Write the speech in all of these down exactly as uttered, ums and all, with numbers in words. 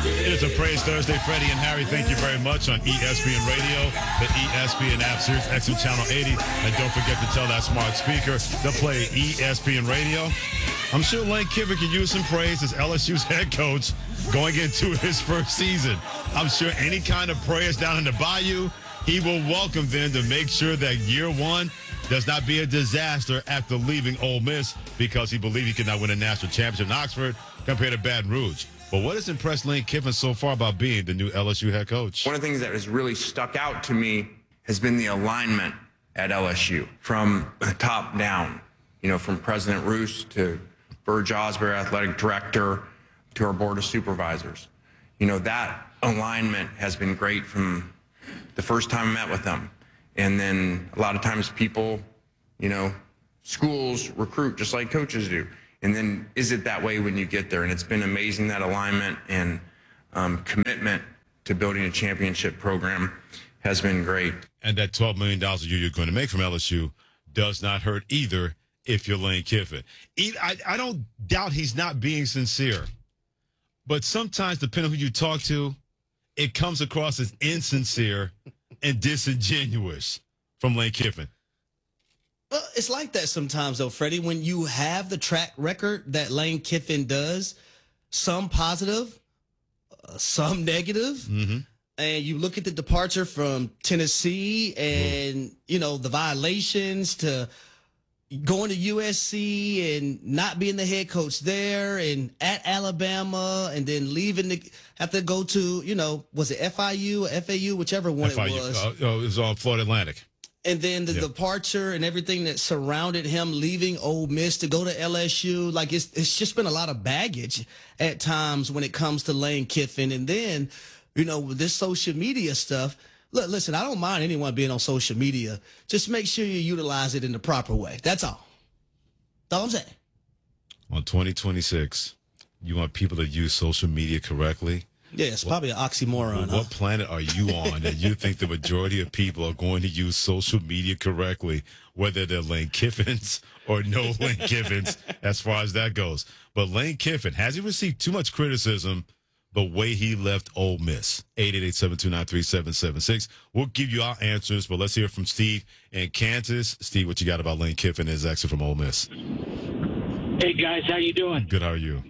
It is a Praise Thursday. Freddie and Harry, thank you very much on E S P N Radio, the E S P N app, Sirius X M Channel eighty. And don't forget to tell that smart speaker to play E S P N Radio. I'm sure Lane Kiffin could use some praise as L S U's head coach going into his first season. I'm sure any kind of praise down in the bayou, he will welcome them to make sure that year one does not be a disaster after leaving Ole Miss, because he believed he could not win a national championship in Oxford compared to Baton Rouge. But what has impressed Lane Kiffin so far about being the new L S U head coach? One of the things that has really stuck out to me has been the alignment at L S U from the top down. You know, from President Roos to Burge Osberry, athletic director, to our board of supervisors. You know, that alignment has been great from the first time I met with them. And then a lot of times people, you know, schools recruit just like coaches do. And then is it that way when you get there? And it's been amazing, that alignment and um, commitment to building a championship program has been great. And that twelve million dollars a year you're going to make from L S U does not hurt either if you're Lane Kiffin. I, I don't doubt he's not being sincere. But sometimes, depending on who you talk to, it comes across as insincere and disingenuous from Lane Kiffin. Well, it's like that sometimes, though, Freddie. When you have the track record that Lane Kiffin does, some positive, uh, some negative, mm-hmm. and you look at the departure from Tennessee and, mm. you know, the violations to going to U S C and not being the head coach there, and at Alabama, and then leaving to have to go to, you know, was it F I U or F A U, whichever one F I U, it was. Uh, oh, it was on Florida Atlantic. And then the yep. departure and everything that surrounded him leaving Ole Miss to go to L S U. Like, it's it's just been a lot of baggage at times when it comes to Lane Kiffin. And then, you know, with this social media stuff, look, listen, I don't mind anyone being on social media. Just make sure you utilize it in the proper way. That's all. That's all I'm saying. On twenty twenty-six, you want people to use social media correctly? Yeah, it's what, probably an oxymoron. What huh? planet are you on that you think the majority of people are going to use social media correctly, whether they're Lane Kiffins or no Lane Kiffins, as far as that goes? But Lane Kiffin, has he received too much criticism the way he left Ole Miss? eight eight eight, seven two nine, three seven seven six. We'll give you our answers, but let's hear from Steve in Kansas. Steve, what you got about Lane Kiffin and his exit from Ole Miss? Hey, guys, how you doing? Good, how are you?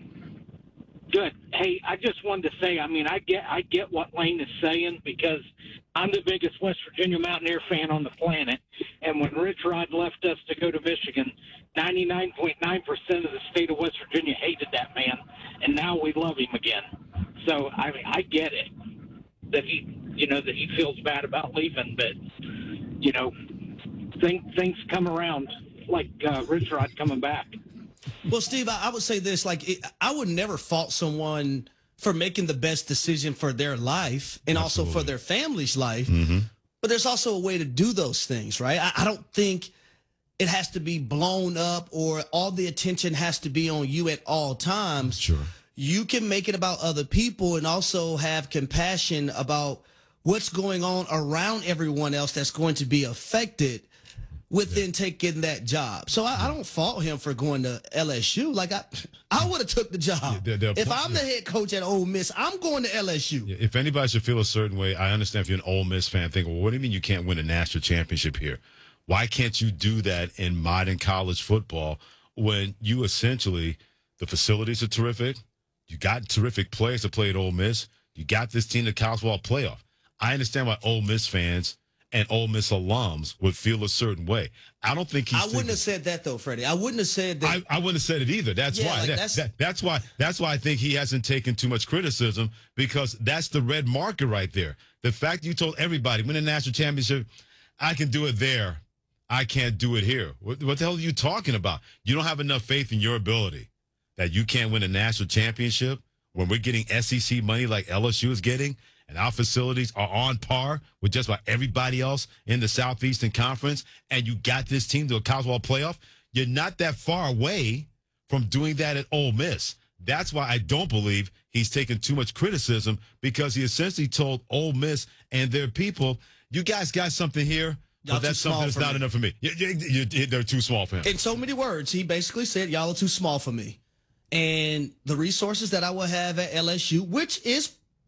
Good. Hey, I just wanted to say, I mean, I get I get what Lane is saying, because I'm the biggest West Virginia Mountaineer fan on the planet. And when Rich Rod left us to go to Michigan, ninety-nine point nine percent of the state of West Virginia hated that man. And now we love him again. So, I mean, I get it that he, you know, that he feels bad about leaving. But, you know, thing, things come around, like uh, Rich Rod coming back. Well, Steve, I, I would say this, like, it, I would never fault someone for making the best decision for their life and Absolutely. also for their family's life. Mm-hmm. But there's also a way to do those things, right? I, I don't think it has to be blown up or all the attention has to be on you at all times. Sure. You can make it about other people and also have compassion about what's going on around everyone else that's going to be affected within yeah. taking that job. So I, I don't fault him for going to L S U. Like, I I would have took the job. Yeah, they're, they're, if I'm yeah. the head coach at Ole Miss, I'm going to L S U. Yeah, if anybody should feel a certain way, I understand if you're an Ole Miss fan, think, well, what do you mean you can't win a national championship here? Why can't you do that in modern college football when you essentially, the facilities are terrific, you got terrific players to play at Ole Miss, you got this team to college football playoff. I understand why Ole Miss fans and Ole Miss alums would feel a certain way. I don't think he's I wouldn't thinking, have said that, though, Freddie. I wouldn't have said that. I, I wouldn't have said it either. That's yeah, why. like that, that's, that, that's why. That's why I think he hasn't taken too much criticism, because that's the red marker right there. The fact you told everybody, win a national championship, I can do it there. I can't do it here. What, what the hell are you talking about? You don't have enough faith in your ability that you can't win a national championship when we're getting S E C money like L S U is getting, and our facilities are on par with just about everybody else in the Southeastern Conference, and you got this team to a college football playoff. You're not that far away from doing that at Ole Miss. That's why I don't believe he's taken too much criticism, because he essentially told Ole Miss and their people, you guys got something here, but y'all that's something that's not me. enough for me. You, you, you, they're too small for him. In so many words, he basically said, y'all are too small for me. And the resources that I will have at L S U, which is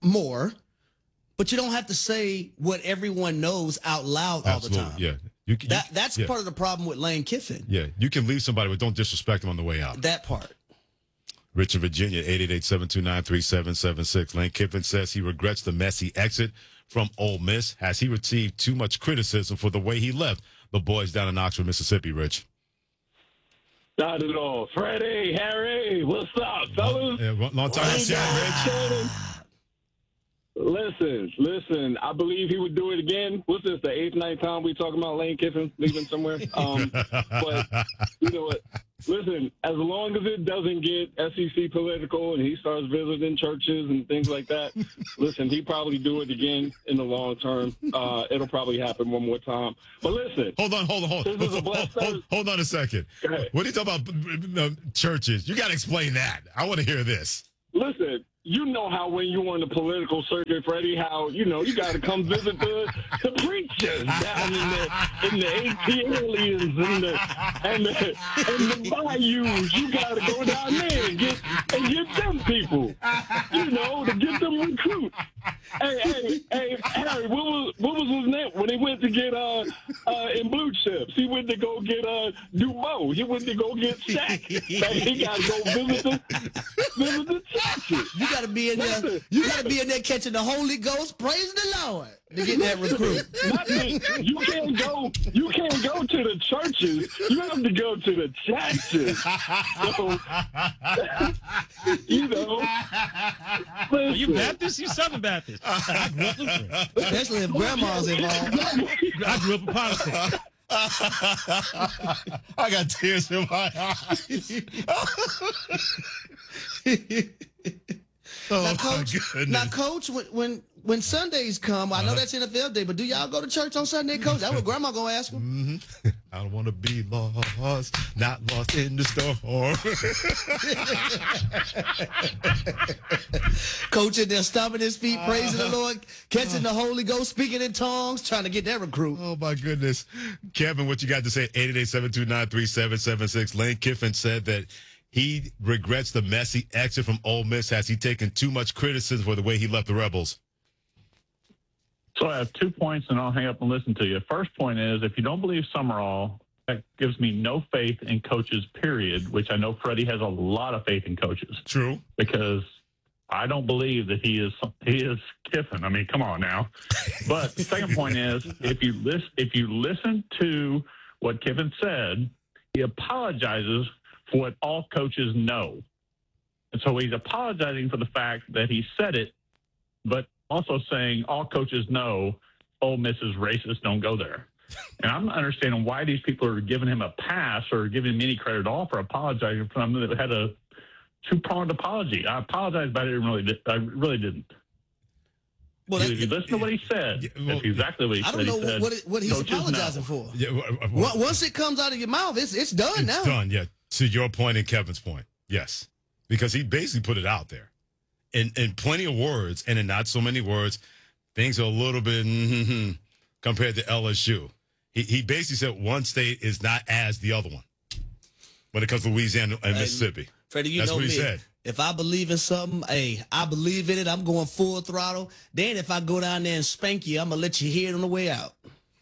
more, but you don't have to say what everyone knows out loud Absolutely, all the time. yeah. You, you, That that's yeah. part of the problem with Lane Kiffin. Yeah, you can leave somebody, but don't disrespect them on the way out. That part. Richard, Virginia, eight eight eight, seven two nine, three seven seven six. Lane Kiffin says he regrets the messy exit from Ole Miss. Has he received too much criticism for the way he left the boys down in Oxford, Mississippi, Rich? Not at all. Freddie, Harry, what's up, fellas? Yeah, long time no see, Rich. Listen, listen. I believe he would do it again. What's this? The eighth, ninth time we talking about Lane Kiffin leaving somewhere? Um, but you know what? Listen, as long as it doesn't get S E C political and he starts visiting churches and things like that, listen, he probably do it again in the long term. Uh, it'll probably happen one more time. But listen, hold on, hold on, hold on, this is a hold, blessed hold, hold on a second. What are you talking about? Uh, churches? You got to explain that. I want to hear this. Listen. You know how when you're on the political circuit, Freddie, how, you know, you got to come visit the, the preachers down in the, in the A T Aliens and the, and the, and the bayous. You got to go down there and get, and get them people, you know, to get them recruits. Hey, hey, hey, Harry, what was, what was his name? When he went to get, uh, uh, in Blue Chips, he went to go get, uh, Dubo. He went to go get Shaq. He got to go visit the, visit the churches. You got to be in there. You got to be in there catching the Holy Ghost, praising the Lord to get that recruit. Nothing. You can't go. You can't go to the churches. You have to go to the churches. So, you know. Are you Baptist? You Southern Baptist. I grew up Lutheran. Especially if grandma's involved. I grew up in politics. I got tears in my eyes. Oh, now, coach, my now, coach, when, when when Sundays come, I know Uh-huh. that's N F L day, but do y'all go to church on Sunday, coach? That's what grandma gonna ask him. Mm-hmm. I don't want to be lost, not lost in the storm. Coach in there stomping his feet, praising the Lord, catching the Holy Ghost, speaking in tongues, trying to get that recruit. Oh, my goodness. Kevin, what you got to say? eight eight eight, seven two nine, three seven seven six. Lane Kiffin said that he regrets the messy exit from Ole Miss. Has he taken too much criticism for the way he left the Rebels? So I have two points, and I'll hang up and listen to you. First point is, if you don't believe Summerall, that gives me no faith in coaches, period, which I know Freddie has a lot of faith in coaches. True. Because I don't believe that he is he is Kiffin. I mean, come on now. But the second point is, if you listen, if you listen to what Kiffin said, he apologizes for what all coaches know. And so he's apologizing for the fact that he said it, but also saying all coaches know Ole Miss is racist, don't go there. And I'm not understanding why these people are giving him a pass or giving him any credit at all for apologizing for something that had a two-pronged apology. I apologize, but I didn't really, did, I really didn't. Well, if you listen to what he said, Yeah, well, that's exactly what he I said. don't know he said, what it, what he's coaches apologizing know. for. Yeah, well, well, Once once it comes out of your mouth, it's it's done it's now. done, yeah. To your point and Kevin's point, yes. Because he basically put it out there. In, in plenty of words and in not so many words, things are a little bit mm-hmm, compared to L S U. He, he basically said one state is not as the other one when it comes to Louisiana and Mississippi. Freddie, you That's know what he me. said. If I believe in something, hey, I believe in it. I'm going full throttle. Then if I go down there and spank you, I'm going to let you hear it on the way out.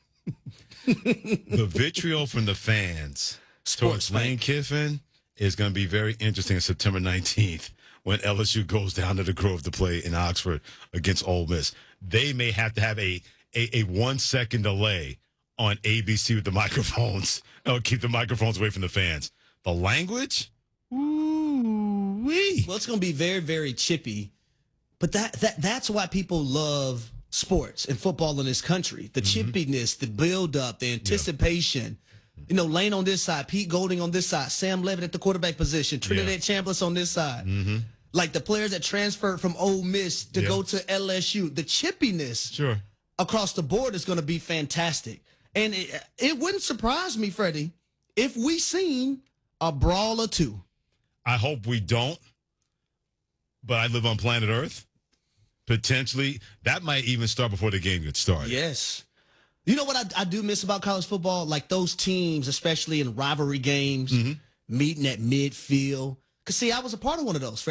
The vitriol from the fans Sports towards Lane spank. Kiffin is going to be very interesting on September nineteenth when L S U goes down to the Grove to play in Oxford against Ole Miss. They may have to have a, a, a one-second delay on A B C with the microphones. They'll keep the microphones away from the fans. The language? Ooh-wee. Well, it's going to be very, very chippy. But that, that that's why people love sports and football in this country. The chippiness, the build-up, the anticipation. You know, Lane on this side, Pete Golding on this side, Sam Levitt at the quarterback position, Trinidad Yeah. Chambliss on this side. Mm-hmm. Like the players that transferred from Ole Miss to Yeah. go to L S U. The chippiness Sure. across the board is going to be fantastic. And it, it wouldn't surprise me, Freddie, if we seen a brawl or two. I hope we don't, but I live on planet Earth. Potentially, that might even start before the game gets started. Yes. You know what I, I do miss about college football? Like those teams, especially in rivalry games, Mm-hmm. meeting at midfield. Because, see, I was a part of one of those, Freddie.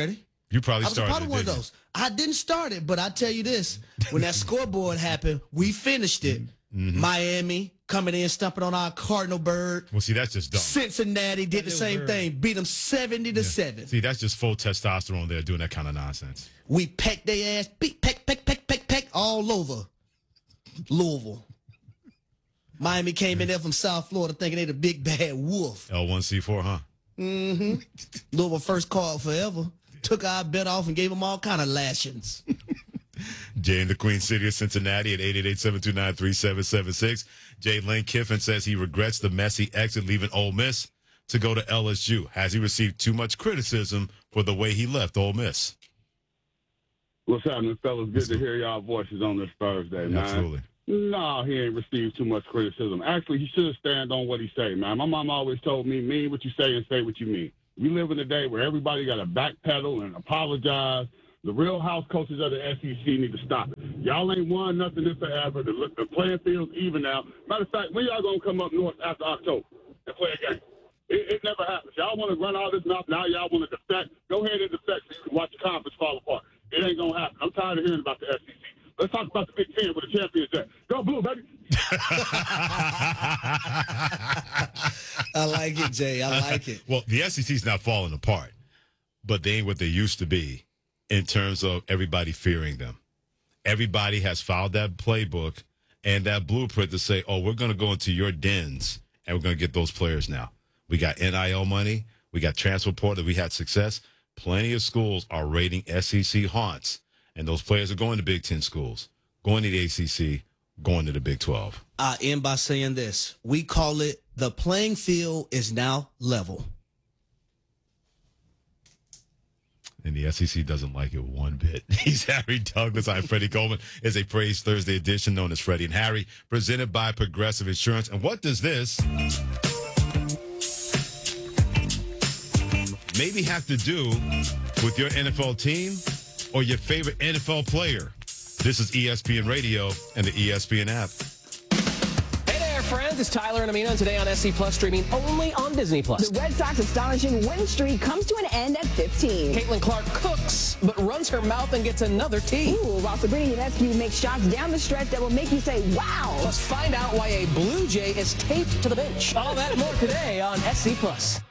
You probably I was a started part it, of one of didn't you? those. I didn't start it, but I tell you this: when that scoreboard happened, we finished it. Mm-hmm. Miami coming in, stumping on our Cardinal bird. Well, see, that's just dumb. Cincinnati did the same bird. thing, beat them seventy to seven. See, that's just full testosterone there doing that kind of nonsense. We pecked their ass, beat, peck, peck, peck, peck, peck, all over Louisville. Miami came in there from South Florida thinking they the big bad wolf. L one C four, huh? Mm-hmm. Louisville first called forever. Took our bet off and gave them all kind of lashings. Jay in the Queen City of Cincinnati at eight eight eight, seven two nine, three seven seven six. Jay Lane Kiffin says he regrets the messy exit leaving Ole Miss to go to L S U. Has he received too much criticism for the way he left Ole Miss? What's happening, fellas? Good to hear y'all voices on this Thursday, man. Absolutely. No, he ain't received too much criticism. Actually, he should stand on what he say, man. My mom always told me, mean what you say and say what you mean. We live in a day where everybody got to backpedal and apologize. The real house coaches of the S E C need to stop it. Y'all ain't won nothing in forever. The, the playing field's even now. Matter of fact, when y'all going to come up north after October and play a game? It, it never happens. Y'all want to run all this mouth. Now y'all want to defect. Go ahead and defect so you can watch the conference fall apart. It ain't going to happen. I'm tired of hearing about the S E C. Let's talk about the Big Ten where the champions at. Go Blue, baby. I like it, Jay. I like it. Well, the S E C's not falling apart, but they ain't what they used to be in terms of everybody fearing them. Everybody has followed that playbook and that blueprint to say, oh, we're going to go into your dens and we're going to get those players now. We got N I L money. We got transfer portal. We had success. Plenty of schools are raiding S E C haunts, and those players are going to Big Ten schools, going to the A C C, going to the Big twelve. I end by saying this. We call it the playing field is now level. And the S E C doesn't like it one bit. He's Harry Douglas. I'm Freddie Coleman. It's a Praise Thursday edition known as Freddie and Harry, presented by Progressive Insurance. And what does this maybe have to do with your N F L team or your favorite N F L player? This is E S P N Radio and the E S P N app. Hey there, friends. It's Tyler and Amina today on S C Plus, streaming only on Disney Plus. The Red Sox astonishing win streak comes to an end at fifteen. Caitlin Clark cooks, but runs her mouth and gets another tee. Ooh, while Sabrina Ionescu makes shots down the stretch that will make you say, wow. Plus, find out why a Blue Jay is taped to the bench. All that and more today on S C Plus.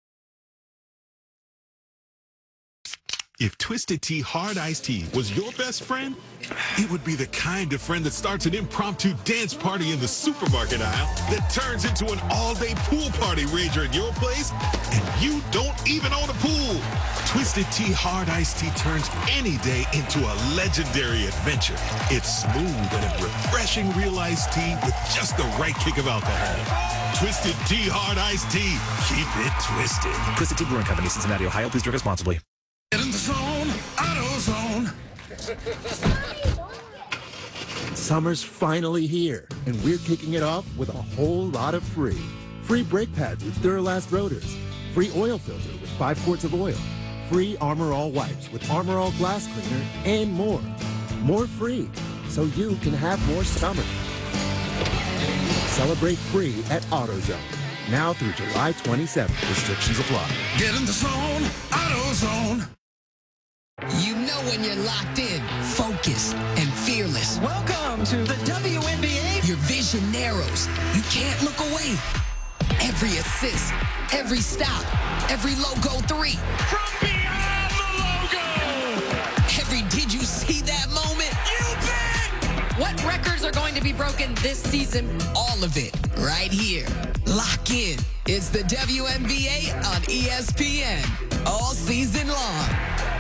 If Twisted Tea Hard Iced Tea was your best friend, it would be the kind of friend that starts an impromptu dance party in the supermarket aisle that turns into an all-day pool party rager at your place, and you don't even own a pool. Twisted Tea Hard Iced Tea turns any day into a legendary adventure. It's smooth and a refreshing real iced tea with just the right kick of alcohol. Twisted Tea Hard Iced Tea. Keep it twisted. Twisted Tea Brewing Company, Cincinnati, Ohio. Please drink responsibly. Get in the zone, AutoZone. Summer's finally here, and we're kicking it off with a whole lot of free. Free brake pads with Duralast rotors. Free oil filter with five quarts of oil. Free Armor All wipes with Armor All glass cleaner, and more. More free, so you can have more summer. Celebrate free at AutoZone. Now through July twenty-seventh. Restrictions apply. Get in the zone, AutoZone. You know when you're locked in, focused, and fearless. Welcome to the W N B A. Your vision narrows. You can't look away. Every assist, every stop, every logo three. From beyond the logo. Every did you see that moment? You bet. What records are going to be broken this season? All of it right here. Lock in. It's the W N B A on E S P N all season long.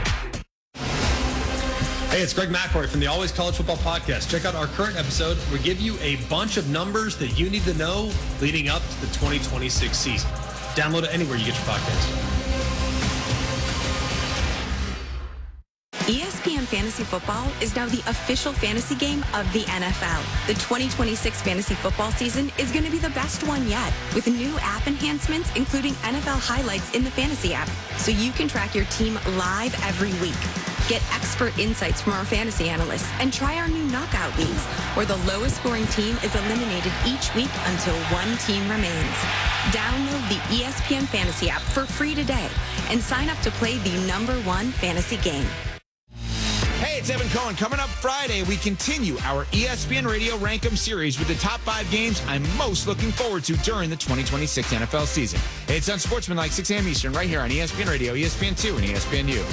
Hey, it's Greg McElroy from the Always College Football Podcast. Check out our current episode. We give you a bunch of numbers that you need to know leading up to the twenty twenty-six season. Download it anywhere you get your podcast. E S P N Fantasy Fantasy Football is now the official fantasy game of the N F L. The twenty twenty-six fantasy football season is going to be the best one yet, with new app enhancements, including N F L highlights in the fantasy app, so you can track your team live every week. Get expert insights from our fantasy analysts and try our new knockout leagues, where the lowest scoring team is eliminated each week until one team remains. Download the E S P N Fantasy app for free today and sign up to play the number one fantasy game. Hey, it's Evan Cohen. Coming up Friday, we continue our E S P N Radio Rankem series with the top five games I'm most looking forward to during the twenty twenty-six N F L season. It's on Sportsmanlike, six a.m. Eastern, right here on E S P N Radio, E S P N two, and E S P N U.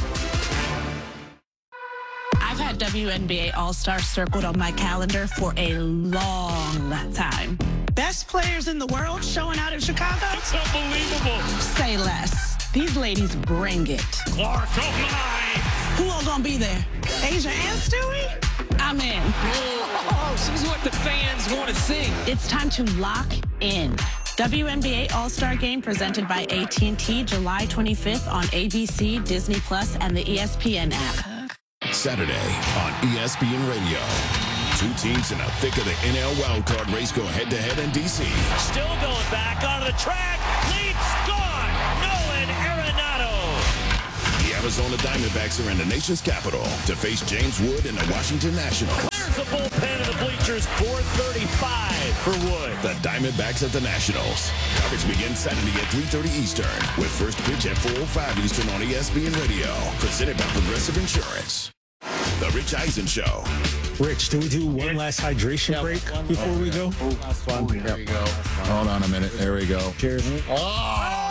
I've had W N B A All-Star circled on my calendar for a long time. Best players in the world showing out in Chicago? It's unbelievable. Say less. These ladies bring it. Clark, oh my. Who all gonna be there? Asia and Stewie? I'm in. Oh, this is what the fans want to see. It's time to lock in. W N B A All-Star Game presented by A T and T, July twenty-fifth on A B C, Disney Plus, and the E S P N app. Saturday on E S P N Radio. Two teams in the thick of the N L wildcard race go head-to-head in D C. Still going back onto the track. Leaps gone. Nolan Arenado. The Arizona Diamondbacks are in the nation's capital to face James Wood and the Washington Nationals. There's the bullpen of the bleachers. four thirty-five for Wood. The Diamondbacks at the Nationals. Coverage begins Saturday at three thirty Eastern with first pitch at four oh five Eastern on E S P N Radio. Presented by Progressive Insurance. The Rich Eisen Show. Rich, do we do one last hydration yeah, break one, before oh, we yeah. go? Oh, last one. There There we you go. Hold on a minute. There we go. Cheers. Oh,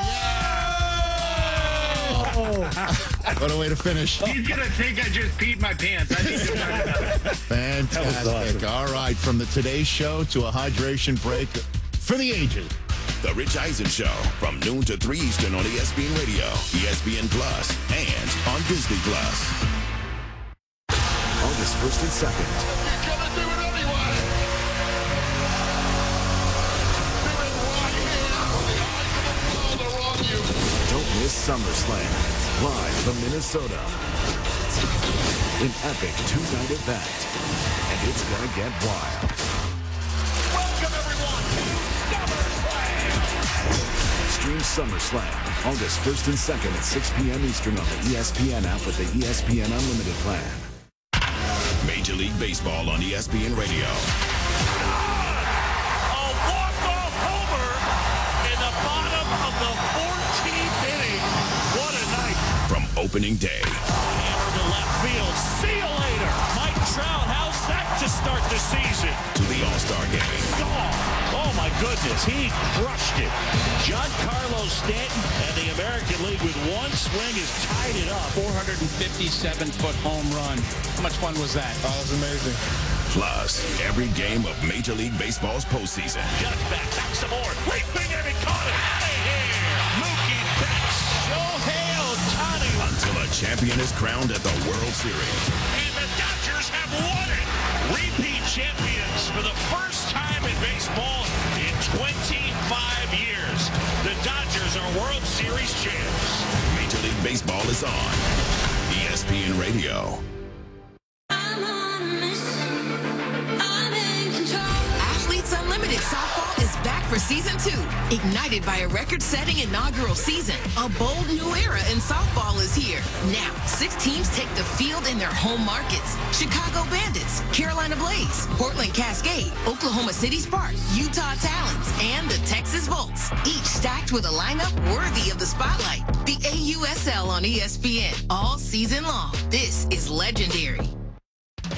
yeah! What a way to finish. He's going to think I just peed my pants. I need to Fantastic. Awesome. All right, from the Today Show to a hydration break for the ages. The Rich Eisen Show from noon to three Eastern on E S P N Radio, E S P N Plus, and on Disney Plus. August first and second. You're going to do it anyway. Don't miss SummerSlam, live from Minnesota. An epic two-night event, and it's gonna get wild. Welcome, everyone, to SummerSlam. Stream SummerSlam, August first and second at six p.m. Eastern on the E S P N app with the E S P N Unlimited plan. Major League Baseball on E S P N Radio. A walk-off homer in the bottom of the fourteenth inning. What a night. From opening day. Hammer to left field. See you later. Mike Trout, how's that to start the season? To the All-Star game. Gone. Oh, my goodness. He crushed it. Giancarlo Stanton and the American League with one swing has tied it up. four hundred fifty-seven foot home run. How much fun was that? Oh, that was amazing. Plus, every game of Major League Baseball's postseason. Just back, back some more. Leaping and he caught it. Out of here. Mookie Betts. Shohei Ohtani. Until a champion is crowned at the World Series. And the Dodgers have won it. Repeat champions for the first time in baseball in twenty-five years. The Dodgers are World Series champs. Major League Baseball is on E S P N Radio. Athletes Unlimited Softball is back for season two. Ignited by a record-setting inaugural season, a bold new era in softball is here. Now, six teams take the field in their home markets. Chicago Bandits, Carolina Blaze, Portland Cascade, Oklahoma City Sparks, Utah Talons, and the Texas Volts. Each stacked with a lineup worthy of the spotlight. The A U S L on E S P N all season long. This is legendary.